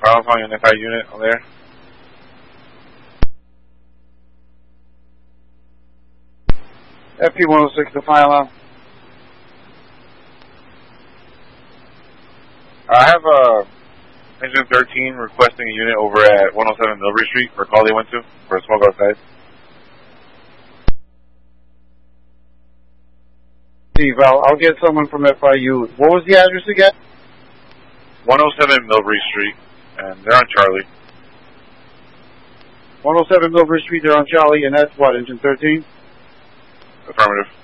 I'll call you an FI unit on there. FP106 to file out. I have Engine 13 requesting a unit over at 107 Millbury Street for a call they went to for a smoke outside. Steve, I'll get someone from FIU. What was the address again? 107 Millbury Street, and they're on Charlie. 107 Millbury Street, they're on Charlie, and that's what, Engine 13? Affirmative.